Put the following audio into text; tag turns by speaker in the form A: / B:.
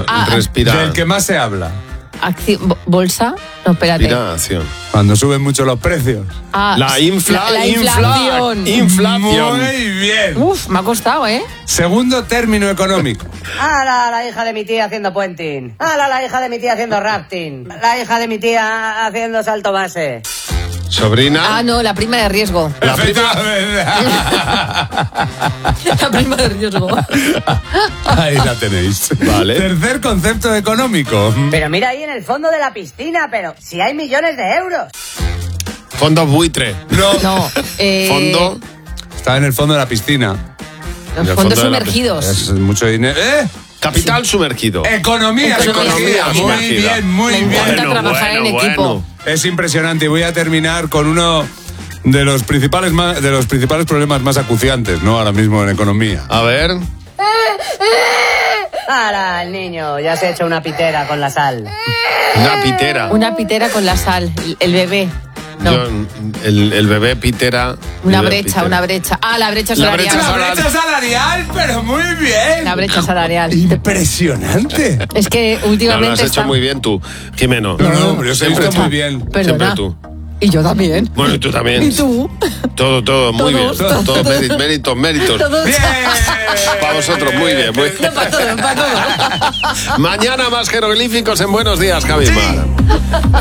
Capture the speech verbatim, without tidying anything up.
A: No,
B: Ah,
A: respirar.
C: Del que más se habla.
B: Acci- bo- ¿Bolsa? No, espérate.
A: Respiración.
C: Cuando suben mucho los precios.
B: Ah,
A: La infla,
B: la, la
A: infla-
B: inflación.
A: inflación.
C: Muy bien.
B: Uf, me ha costado, ¿eh?
C: Segundo término económico.
D: ¡Hala, la hija de mi tía haciendo puenting! ¡Hala, la hija de mi tía haciendo rafting! ¡La hija de mi tía haciendo salto base!
A: Sobrina.
B: Ah, no, la prima de riesgo.
A: La prima.
B: La prima de riesgo.
C: Ahí la tenéis.
A: Vale.
C: Tercer concepto económico.
D: Pero mira ahí en el fondo de la piscina, pero si hay millones de euros.
A: Fondo buitre.
C: No.
B: No. Eh,
A: Fondo.
C: Está en el fondo de la piscina.
B: Los
A: en el
B: fondos
A: fondo de la
B: sumergidos.
C: Es mucho dinero. ¡Eh!
A: Capital sumergido.
C: Economía,
B: Economía
C: economía. Muy
A: sumergida.
C: bien, muy
B: Me
C: bien.
B: encanta trabajar en equipo.
C: Es impresionante y voy a terminar con uno de los principales ma- de los principales problemas más acuciantes, ¿no? Ahora mismo en economía.
A: A ver.
D: ¡Hala, el niño! Ya se ha hecho una pitera con la sal.
A: Una pitera.
B: Una pitera con la sal, el, el bebé. No,
A: Yo, el, el bebé pitera.
B: una
A: bebé
B: brecha,
A: pitera.
B: una brecha. Ah, la brecha
A: La
B: salarial.
A: brecha
C: La brecha salarial, pero muy bien.
B: La brecha salarial.
C: Impresionante.
B: Es que
A: No,
B: últimamente
A: lo has hecho
B: está-
A: muy bien tú, Jimeno.
C: No, no, pero yo
A: Siempre
C: he
A: tú.
C: muy bien.
A: Siempre
B: Perdona.
A: tú.
B: Y yo también.
A: Bueno, y tú también.
B: ¿Y tú?
A: Todo, todo, muy
B: Todos,
A: bien.
B: todos,
A: Todo,
B: todos.
A: méritos, méritos, méritos.
B: Todos.
C: Bien.
A: Para vosotros, muy bien, muy bien.
B: No, para todo, para todo.
A: Mañana más jeroglíficos en Buenos Días, Javi Mar.